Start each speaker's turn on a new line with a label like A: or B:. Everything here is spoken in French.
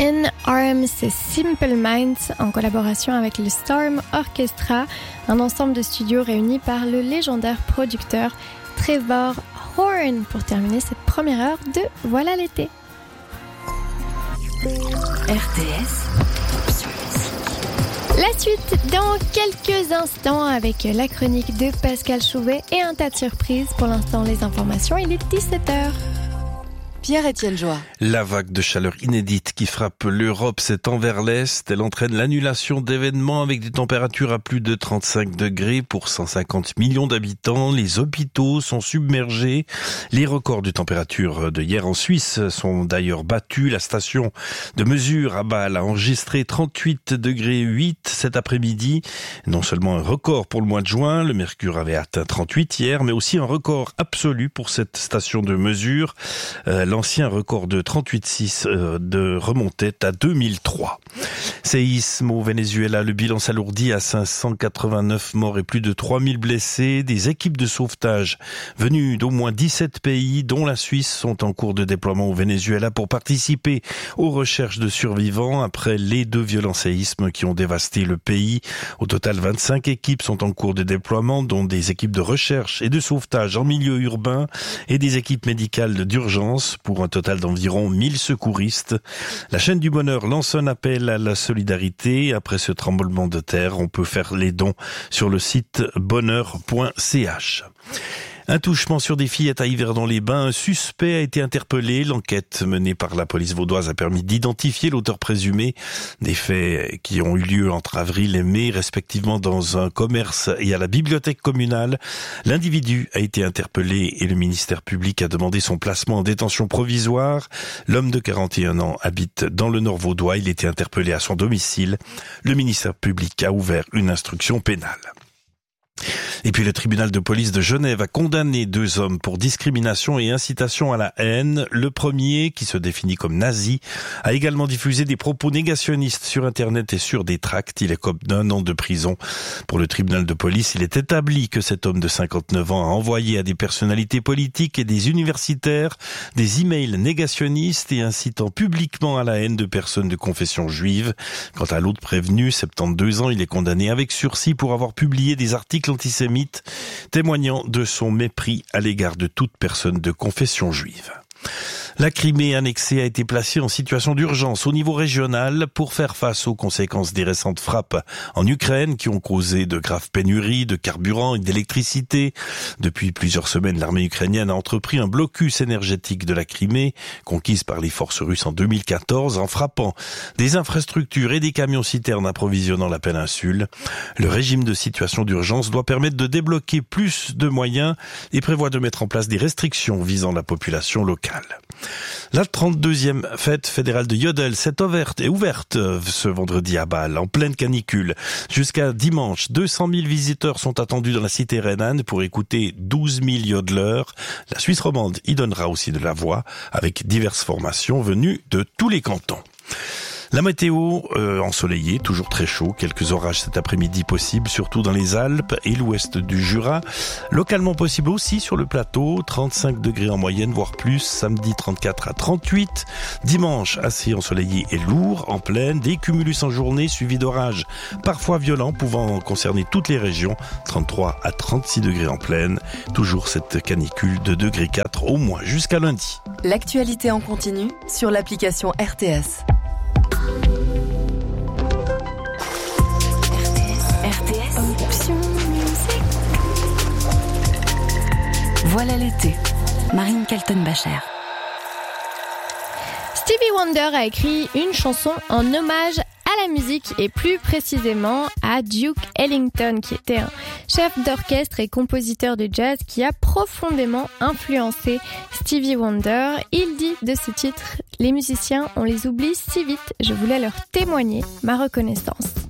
A: N.R.M. c'est Simple Minds en collaboration avec le Storm Orchestra, un ensemble de studios réuni par le légendaire producteur Trevor Horn pour terminer cette première heure de Voilà l'été.
B: RTS.
A: La suite dans quelques instants avec la chronique de Pascal Chouvet et un tas de surprises. Pour l'instant, les informations, il est 17h.
B: Pierre-Étienne Joie.
C: La vague de chaleur inédite qui frappe l'Europe s'étend vers l'Est. Elle entraîne l'annulation d'événements avec des températures à plus de 35 degrés pour 150 millions d'habitants. Les hôpitaux sont submergés. Les records de température de hier en Suisse sont d'ailleurs battus. La station de mesure à Bâle a enregistré 38 degrés 8 cet après-midi. Non seulement un record pour le mois de juin, le mercure avait atteint 38 hier, mais aussi un record absolu pour cette station de mesure. L'ancien record de 38,6 remontait à 2003. Séisme au Venezuela, le bilan s'alourdit à 589 morts et plus de 3000 blessés. Des équipes de sauvetage venues d'au moins 17 pays, dont la Suisse, sont en cours de déploiement au Venezuela pour participer aux recherches de survivants après les 2 violents séismes qui ont dévasté le pays. Au total, 25 équipes sont en cours de déploiement, dont des équipes de recherche et de sauvetage en milieu urbain et des équipes médicales d'urgence, pour un total d'environ 1000 secouristes. La chaîne du bonheur lance un appel à la solidarité. Après ce tremblement de terre, on peut faire les dons sur le site bonheur.ch. Un touchement sur des fillettes à Yverdon-les-Bains. Un suspect a été interpellé. L'enquête menée par la police vaudoise a permis d'identifier l'auteur présumé des faits qui ont eu lieu entre avril et mai, respectivement dans un commerce et à la bibliothèque communale. L'individu a été interpellé et le ministère public a demandé son placement en détention provisoire. L'homme de 41 ans habite dans le Nord vaudois. Il était interpellé à son domicile. Le ministère public a ouvert une instruction pénale. Et puis le tribunal de police de Genève a condamné 2 hommes pour discrimination et incitation à la haine. Le premier, qui se définit comme nazi, a également diffusé des propos négationnistes sur Internet et sur des tracts. Il écope d'1 an de prison. Pour le tribunal de police, il est établi que cet homme de 59 ans a envoyé à des personnalités politiques et des universitaires des emails négationnistes et incitant publiquement à la haine de personnes de confession juive. Quant à l'autre prévenu, 72 ans, il est condamné avec sursis pour avoir publié des articles antisémites témoignant de son mépris à l'égard de toute personne de confession juive. La Crimée annexée a été placée en situation d'urgence au niveau régional pour faire face aux conséquences des récentes frappes en Ukraine qui ont causé de graves pénuries de carburant et d'électricité. Depuis plusieurs semaines, l'armée ukrainienne a entrepris un blocus énergétique de la Crimée, conquise par les forces russes en 2014, en frappant des infrastructures et des camions-citernes approvisionnant la péninsule. Le régime de situation d'urgence doit permettre de débloquer plus de moyens et prévoit de mettre en place des restrictions visant la population locale. La 32e fête fédérale de Yodel est ouverte ce vendredi à Bâle, en pleine canicule. Jusqu'à dimanche, 200 000 visiteurs sont attendus dans la cité rhénane pour écouter 12 000 yodeleurs. La Suisse romande y donnera aussi de la voix, avec diverses formations venues de tous les cantons. La météo ensoleillée, toujours très chaud, quelques orages cet après-midi possibles, surtout dans les Alpes et l'ouest du Jura. Localement possible aussi sur le plateau, 35 degrés en moyenne, voire plus, samedi 34 à 38. Dimanche, assez ensoleillé et lourd, en plaine, des cumulus en journée suivis d'orages, parfois violents, pouvant concerner toutes les régions, 33 à 36 degrés en plaine. Toujours cette canicule de degré 4 au moins jusqu'à lundi.
B: L'actualité en continu sur l'application RTS. Option musique. Voilà l'été. Marine Kaltenbacher.
A: Stevie Wonder a écrit une chanson en hommage à la musique et plus précisément à Duke Ellington, qui était un chef d'orchestre et compositeur de jazz qui a profondément influencé Stevie Wonder. Il dit de ce titre: les musiciens, on les oublie si vite, je voulais leur témoigner ma reconnaissance.